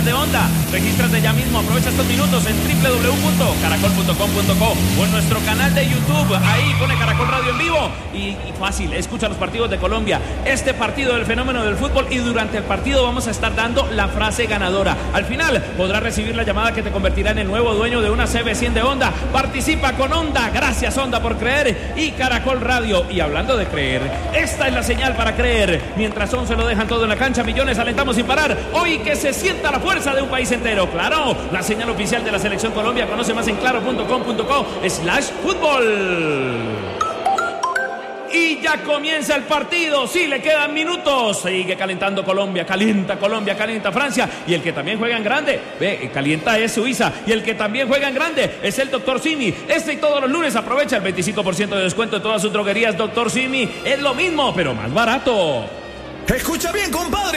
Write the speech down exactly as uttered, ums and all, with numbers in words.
enciende Onda. Regístrate ya mismo, aprovecha estos minutos en doble u doble u doble u punto caracol punto com punto co o en nuestro canal de YouTube. Ahí pone Caracol Radio en vivo y, y fácil, escucha los partidos de Colombia. Este partido del fenómeno del fútbol, y durante el partido vamos a estar dando la frase ganadora. Al final podrás recibir la llamada que te convertirá en el nuevo dueño de una C B cien de Onda. Participa con Onda. Gracias, Onda, por creer, y Caracol Radio. Y hablando de creer, esta es la señal para creer. Mientras once lo dejan todo en la cancha, millones alentamos sin parar. Hoy que se sienta la fuerza de un país entero. Claro, la señal oficial de la Selección Colombia. Conoce más en claro punto com punto co slash fútbol. Y ya comienza el partido, sí, le quedan minutos. Sigue calentando Colombia, calienta Colombia, calienta Francia. Y el que también juega en grande, ve, calienta es Suiza. Y el que también juega en grande es el doctor Simi. Este y todos los lunes aprovecha el veinticinco por ciento de descuento en todas sus droguerías. doctor Simi, es lo mismo, pero más barato. Escucha bien, compadre.